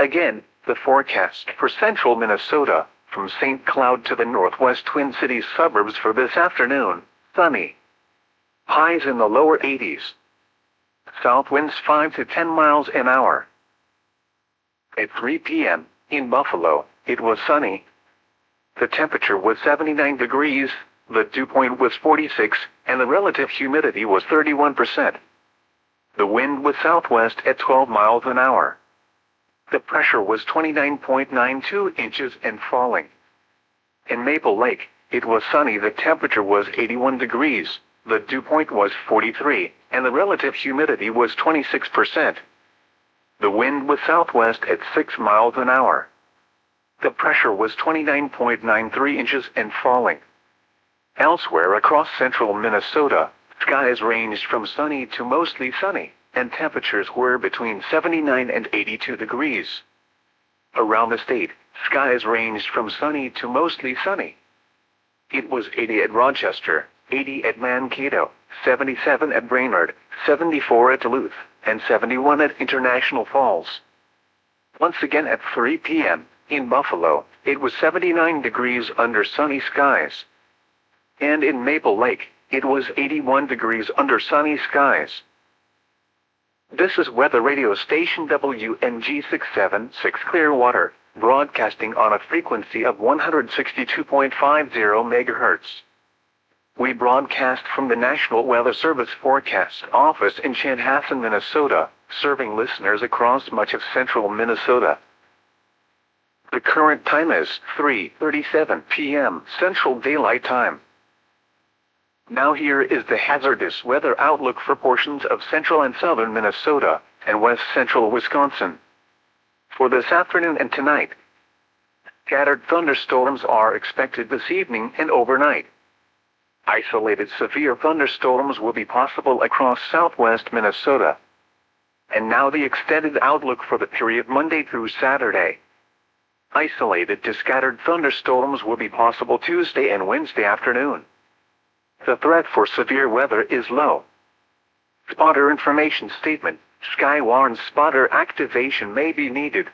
Again, the forecast for central Minnesota, from St. Cloud to the northwest Twin Cities suburbs for this afternoon, sunny. Highs in the lower 80s. South winds 5 to 10 miles an hour. At 3 p.m., in Buffalo, it was sunny. The temperature was 79 degrees, the dew point was 46, and the relative humidity was 31%. The wind was southwest at 12 miles an hour. The pressure was 29.92 inches and falling. In Maple Lake, it was sunny. The temperature was 81 degrees, the dew point was 43, and the relative humidity was 26%. The wind was southwest at 6 miles an hour. The pressure was 29.93 inches and falling. Elsewhere across central Minnesota, skies ranged from sunny to mostly sunny, and temperatures were between 79 and 82 degrees. Around the state, skies ranged from sunny to mostly sunny. It was 80 at Rochester, 80 at Mankato, 77 at Brainerd, 74 at Duluth, and 71 at International Falls. Once again at 3 p.m., in Buffalo, it was 79 degrees under sunny skies. And in Maple Lake, it was 81 degrees under sunny skies. This is weather radio station WNG 676 Clearwater, broadcasting on a frequency of 162.50 MHz. We broadcast from the National Weather Service Forecast Office in Chanhassen, Minnesota, serving listeners across much of central Minnesota. The current time is 3:37 p.m. Central Daylight Time. Now here is the hazardous weather outlook for portions of central and southern Minnesota and west central Wisconsin. For this afternoon and tonight, scattered thunderstorms are expected this evening and overnight. Isolated severe thunderstorms will be possible across southwest Minnesota. And now the extended outlook for the period Monday through Saturday. Isolated to scattered thunderstorms will be possible Tuesday and Wednesday afternoon. The threat for severe weather is low. Spotter information statement: Sky warns spotter activation may be needed.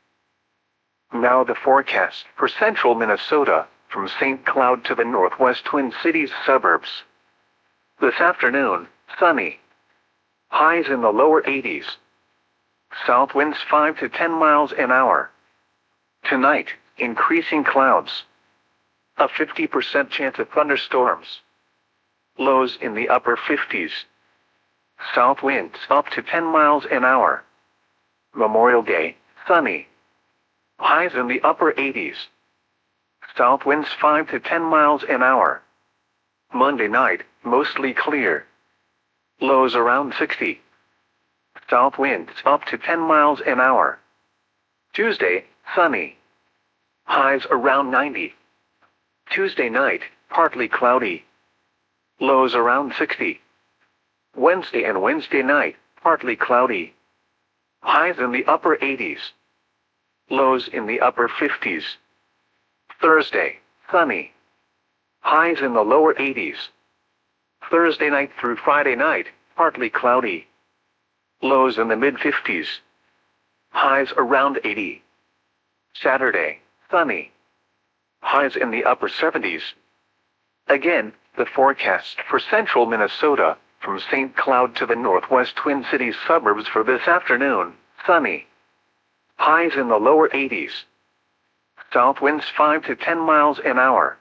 Now the forecast for central Minnesota, from St. Cloud to the northwest Twin Cities suburbs. This afternoon, sunny. Highs in the lower 80s. South winds 5 to 10 miles an hour. Tonight, increasing clouds. A 50% chance of thunderstorms. Lows in the upper 50s. South winds up to 10 miles an hour. Memorial Day, sunny. Highs in the upper 80s. South winds 5 to 10 miles an hour. Monday night, mostly clear. Lows around 60. South winds up to 10 miles an hour. Tuesday, sunny. Highs around 90. Tuesday night, partly cloudy. Lows around 60. Wednesday and Wednesday night, partly cloudy. Highs in the upper 80s. Lows in the upper 50s. Thursday, sunny. Highs in the lower 80s. Thursday night through Friday night, partly cloudy. Lows in the mid-50s. Highs around 80. Saturday, sunny. Highs in the upper 70s. Again, the forecast for central Minnesota, from St. Cloud to the northwest Twin Cities suburbs for this afternoon, sunny. Highs in the lower 80s. South winds 5 to 10 miles an hour.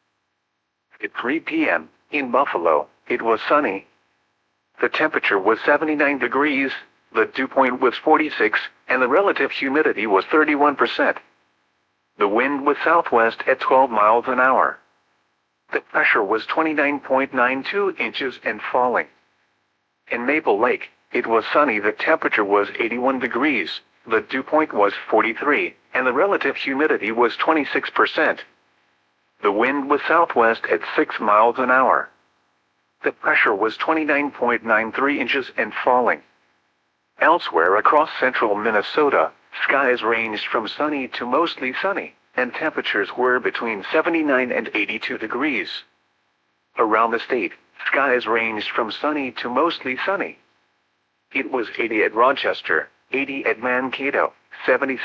At 3 p.m., in Buffalo, it was sunny. The temperature was 79 degrees, the dew point was 46, and the relative humidity was 31%. The wind was southwest at 12 miles an hour. The pressure was 29.92 inches and falling. In Maple Lake, it was sunny. The temperature was 81 degrees, the dew point was 43, and the relative humidity was 26%. The wind was southwest at 6 miles an hour. The pressure was 29.93 inches and falling. Elsewhere across central Minnesota, skies ranged from sunny to mostly sunny, and temperatures were between 79 and 82 degrees. Around the state, skies ranged from sunny to mostly sunny. It was 80 at Rochester, 80 at Mankato, 77